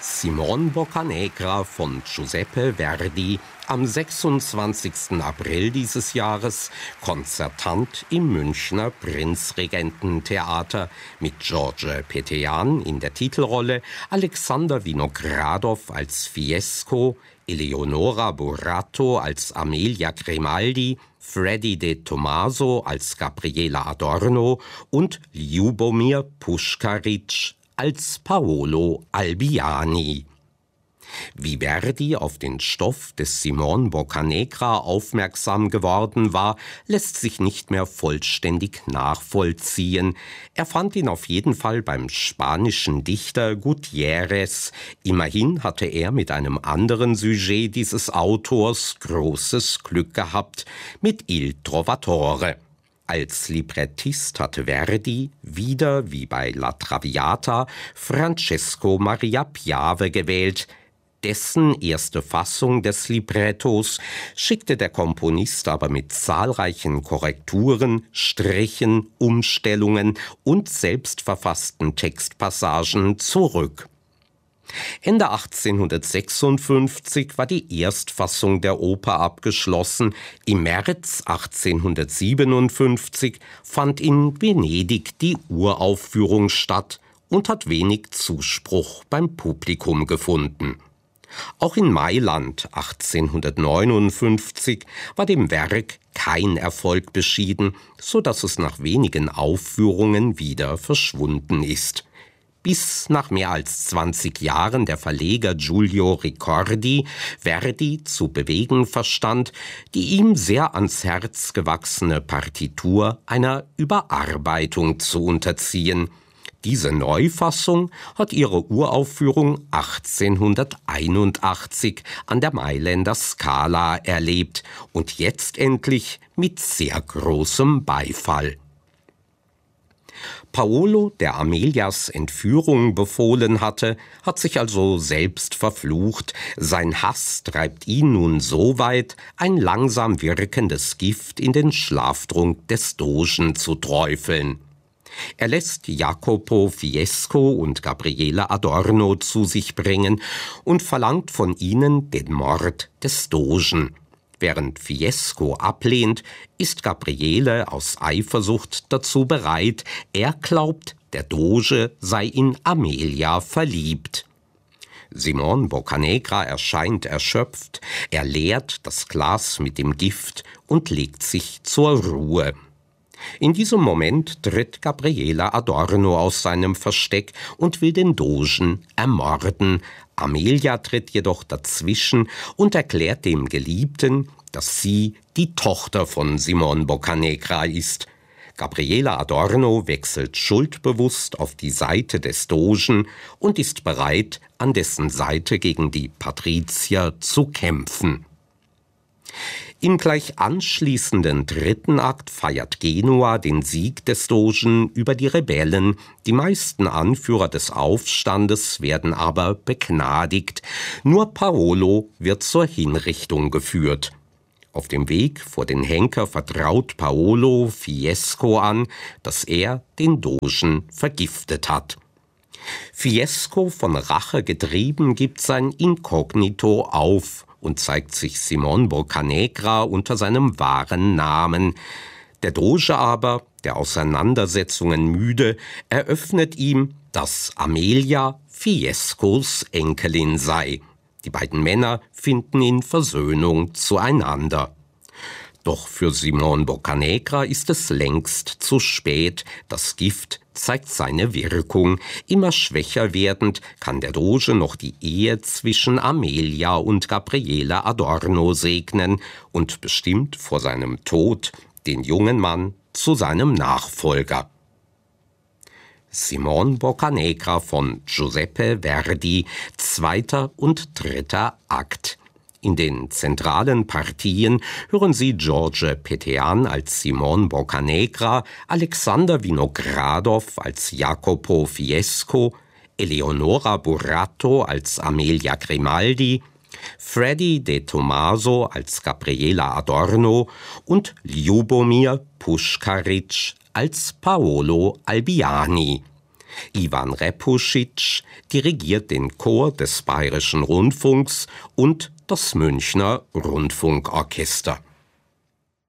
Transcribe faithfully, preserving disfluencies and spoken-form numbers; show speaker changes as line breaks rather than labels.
Simon Boccanegra von Giuseppe Verdi am sechsundzwanzigsten April dieses Jahres konzertant im Münchner Prinzregententheater mit George Petejan in der Titelrolle, Alexander Winogradow als Fiesco, Eleonora Burato als Amelia Grimaldi, Freddie De Tomaso als Gabriela Adorno und Ljubomir Puškarić als Paolo Albiani. Wie Verdi auf den Stoff des Simon Boccanegra aufmerksam geworden war, lässt sich nicht mehr vollständig nachvollziehen. Er fand ihn auf jeden Fall beim spanischen Dichter Gutiérrez. Immerhin hatte er mit einem anderen Sujet dieses Autors großes Glück gehabt, mit Il Trovatore. Als Librettist hatte Verdi, wieder wie bei La Traviata, Francesco Maria Piave gewählt. Dessen erste Fassung des Librettos schickte der Komponist aber mit zahlreichen Korrekturen, Strichen, Umstellungen und selbstverfassten Textpassagen zurück. Ende achtzehnhundertsechsundfünfzig war die Erstfassung der Oper abgeschlossen. Im März achtzehnhundertsiebenundfünfzig fand in Venedig die Uraufführung statt und hat wenig Zuspruch beim Publikum gefunden. Auch in Mailand achtzehnhundertneunundfünfzig war dem Werk kein Erfolg beschieden, so dass es nach wenigen Aufführungen wieder verschwunden ist. Bis nach mehr als zwanzig Jahren der Verleger Giulio Ricordi Verdi zu bewegen verstand, die ihm sehr ans Herz gewachsene Partitur einer Überarbeitung zu unterziehen. Diese Neufassung hat ihre Uraufführung achtzehnhunderteinundachtzig an der Mailänder Scala erlebt und jetzt endlich mit sehr großem Beifall. Paolo, der Amelias Entführung befohlen hatte, hat sich also selbst verflucht. Sein Hass treibt ihn nun so weit, ein langsam wirkendes Gift in den Schlaftrunk des Dogen zu träufeln. Er lässt Jacopo Fiesco und Gabriela Adorno zu sich bringen und verlangt von ihnen den Mord des Dogen. Während Fiesco ablehnt, ist Gabriele aus Eifersucht dazu bereit. Er glaubt, der Doge sei in Amelia verliebt. Simon Boccanegra erscheint erschöpft, er leert das Glas mit dem Gift und legt sich zur Ruhe. In diesem Moment tritt Gabriela Adorno aus seinem Versteck und will den Dogen ermorden. Amelia tritt jedoch dazwischen und erklärt dem Geliebten, dass sie die Tochter von Simon Boccanegra ist. Gabriela Adorno wechselt schuldbewusst auf die Seite des Dogen und ist bereit, an dessen Seite gegen die Patrizier zu kämpfen. Im gleich anschließenden dritten Akt feiert Genua den Sieg des Dogen über die Rebellen. Die meisten Anführer des Aufstandes werden aber begnadigt. Nur Paolo wird zur Hinrichtung geführt. Auf dem Weg vor den Henker vertraut Paolo Fiesco an, dass er den Dogen vergiftet hat. Fiesco, von Rache getrieben, gibt sein Inkognito auf und zeigt sich Simon Boccanegra unter seinem wahren Namen. Der Doge aber, der Auseinandersetzungen müde, eröffnet ihm, dass Amelia Fiescos Enkelin sei. Die beiden Männer finden in Versöhnung zueinander. Doch für Simon Boccanegra ist es längst zu spät. Das Gift zeigt seine Wirkung. Immer schwächer werdend kann der Doge noch die Ehe zwischen Amelia und Gabriela Adorno segnen und bestimmt vor seinem Tod den jungen Mann zu seinem Nachfolger. Simon Boccanegra von Giuseppe Verdi, zweiter und dritter Akt. In den zentralen Partien hören Sie George Petejan als Simon Boccanegra, Alexander Winogradow als Jacopo Fiesco, Eleonora Burato als Amelia Grimaldi, Freddie De Tomaso als Gabriela Adorno und Ljubomir Puškarić als Paolo Albiani. Iwan Repuschitsch dirigiert den Chor des Bayerischen Rundfunks und das Münchner Rundfunkorchester.